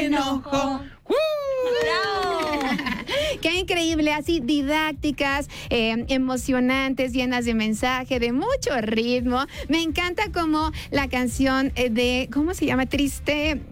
enojo. ¡Bravo! Qué increíble, así didácticas, emocionantes, llenas de mensaje, de mucho ritmo. Me encanta como la canción de, ¿cómo se llama? Triste.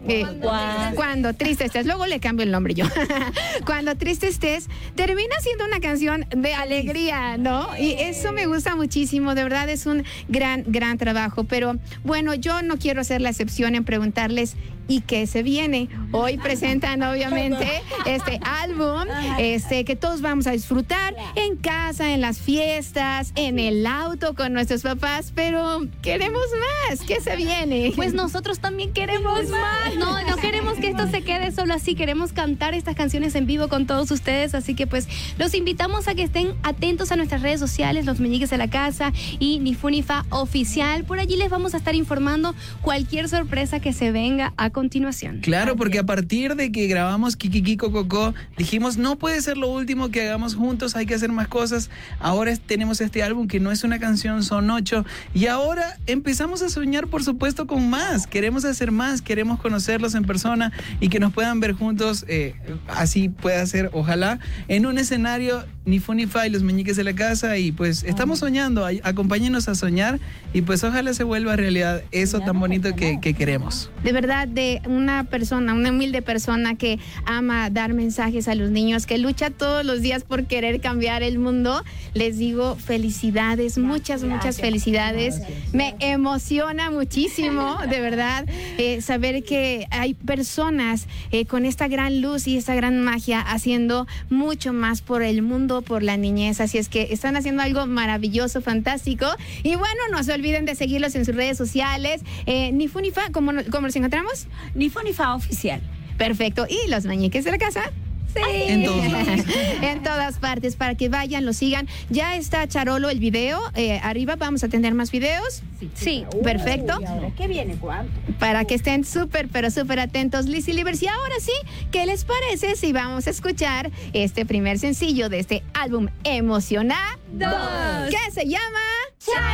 Cuando triste estés. Luego le cambio el nombre yo. Cuando triste estés, termina siendo una canción de alegría, ¿no? Y eso me gusta muchísimo. De verdad es un gran trabajo. Pero bueno, yo no quiero hacer la excepción en preguntarles ¿y qué se viene? Hoy presentan obviamente este álbum que todos vamos a disfrutar en casa, en las fiestas, en el auto con nuestros papás, pero queremos más. ¿Qué se viene? Pues nosotros también queremos más. No queremos que esto se quede solo así. Queremos cantar estas canciones en vivo con todos ustedes. Así que pues los invitamos a que estén atentos a nuestras redes sociales, Los Meñiques de la Casa y Ni Fu Ni Fa Oficial. Por allí les vamos a estar informando cualquier sorpresa que se venga a continuación. Claro, porque a partir de que grabamos Kiki Coco, dijimos no puede ser lo último que hagamos juntos, hay que hacer más cosas. Ahora tenemos este álbum que no es una canción, son 8. Y ahora empezamos a soñar, por supuesto, con más. Queremos hacer más, queremos conocerlos en persona y que nos puedan ver juntos. Así pueda ser, ojalá, en un escenario Ni Fu Ni Fa y Los Meñiques de la Casa. Y pues estamos soñando, acompáñenos a soñar y pues ojalá se vuelva realidad eso tan bonito que queremos. De verdad, de una persona, una humilde persona que ama dar mensajes a los niños, que lucha todos los días por querer cambiar el mundo, les digo felicidades, muchas felicidades. Gracias. Me emociona muchísimo, de verdad, saber que hay personas con esta gran luz y esta gran magia haciendo mucho más por el mundo, por la niñez. Así es que están haciendo algo maravilloso, fantástico. Y bueno, no se olviden de seguirlos en sus redes sociales. Ni Fu Ni Fa, ¿cómo nos encontramos? Ni Fu Ni Fa Oficial. Perfecto. ¿Y Los Meñiques de la Casa? Sí. En todos lados. En todas partes, para que vayan, lo sigan. Ya está Charolo el video. Arriba vamos a tener más videos. Sí. Perfecto. ¿Y ahora qué viene? ¿Cuánto? Para que estén súper atentos, Liz y Livers. Y ahora sí, ¿qué les parece si vamos a escuchar este primer sencillo de este álbum emocionado? Dos. Que se llama...